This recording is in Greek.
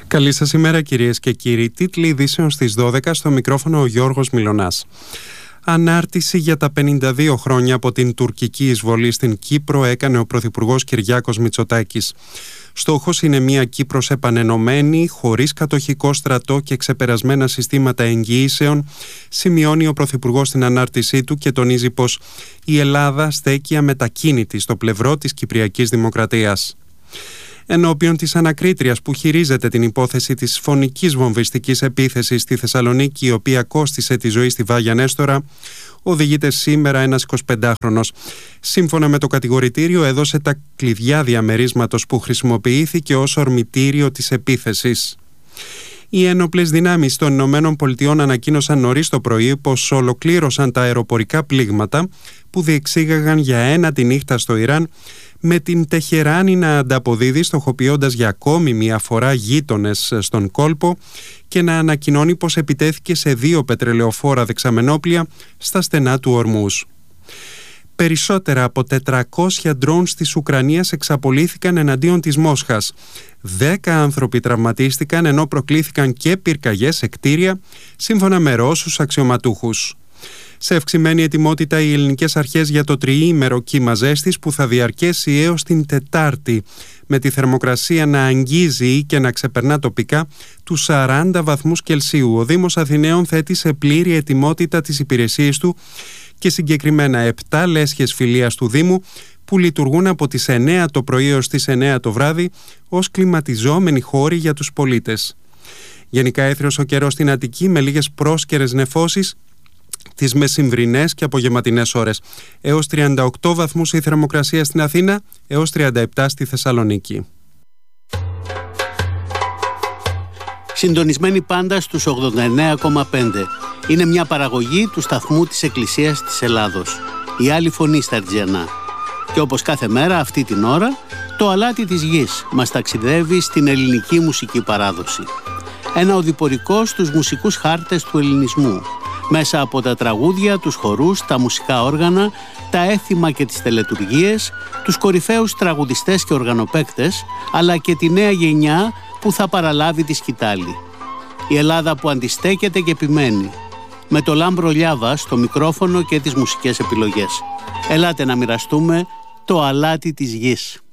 Καλή σας ημέρα κυρίες και κύριοι. Τίτλοι ειδήσεων στις 12, στο μικρόφωνο ο Γιώργος Μιλωνάς. Ανάρτηση για τα 52 χρόνια από την τουρκική εισβολή στην Κύπρο έκανε ο Πρωθυπουργός Κυριάκος Μητσοτάκης. Στόχος είναι μια Κύπρος επανενωμένη, χωρίς κατοχικό στρατό και ξεπερασμένα συστήματα εγγυήσεων, σημειώνει ο Πρωθυπουργός στην ανάρτησή του και τονίζει πως η Ελλάδα στέκει αμετακίνητη στο πλευρό της Κυπριακής Δημοκρατίας. Ενώπιον της ανακρίτριας που χειρίζεται την υπόθεση της φωνικής βομβιστικής επίθεσης στη Θεσσαλονίκη, η οποία κόστισε τη ζωή στη Βάγια Νέστορα, οδηγείται σήμερα ένας 25χρονος. Σύμφωνα με το κατηγορητήριο, έδωσε τα κλειδιά διαμερίσματος που χρησιμοποιήθηκε ως ορμητήριο της επίθεσης. Οι ένοπλες δυνάμεις των Ηνωμένων Πολιτειών ανακοίνωσαν νωρίς το πρωί πως ολοκλήρωσαν τα αεροπορικά πλήγματα που διεξήγαγαν για ένα τη νύχτα στο Ιράν, με την Τεχεράνη να ανταποδίδει, στοχοποιώντας για ακόμη μια φορά γείτονες στον κόλπο και να ανακοινώνει πως επιτέθηκε σε 2 πετρελαιοφόρα δεξαμενόπλια στα στενά του Ορμούζ. Περισσότερα από 400 ντρόουνς της Ουκρανίας εξαπολύθηκαν εναντίον της Μόσχας. 10 άνθρωποι τραυματίστηκαν, ενώ προκλήθηκαν και πυρκαγιές σε κτίρια, σύμφωνα με Ρώσους αξιωματούχους. Σε αυξημένη ετοιμότητα οι ελληνικές αρχές για το τριήμερο κύμα ζέστης που θα διαρκέσει έως την Τετάρτη, με τη θερμοκρασία να αγγίζει και να ξεπερνά τοπικά τους 40 βαθμούς Κελσίου. Ο Δήμος Αθηναίων θέτει σε πλήρη ετοιμότητα τις υπηρεσίες του και συγκεκριμένα 7 λέσχες φιλίας του Δήμου που λειτουργούν από τις 9 το πρωί έως τις 9 το βράδυ ως κλιματιζόμενοι χώροι για τους πολίτες. Γενικά έθριος ο καιρός στην Αττική με λίγες πρόσκαιρες νεφώσεις τις μεσημβρινές και απογευματινές ώρες. Έως 38 βαθμούς η θερμοκρασία στην Αθήνα, έως 37 στη Θεσσαλονίκη. Συντονισμένοι πάντα στους 89,5. Είναι μια παραγωγή του σταθμού της Εκκλησίας της Ελλάδος. Η άλλη φωνή στα Αρτζιανά. Και όπως κάθε μέρα αυτή την ώρα, το αλάτι της γης μας ταξιδεύει στην ελληνική μουσική παράδοση. Ένα οδηπορικό στους μουσικούς χάρτες του ελληνισμού, μέσα από τα τραγούδια, τους χορούς, τα μουσικά όργανα, τα έθιμα και τις τελετουργίες, τους κορυφαίους τραγουδιστές και οργανοπαίκτες, αλλά και τη νέα γενιά που θα παραλάβει τη σκητάλη. Η Ελλάδα που αντιστέκεται και επιμένει, με το Λάμπρο Λιάβα στο μικρόφωνο και τις μουσικές επιλογές. Ελάτε να μοιραστούμε το αλάτι της γης.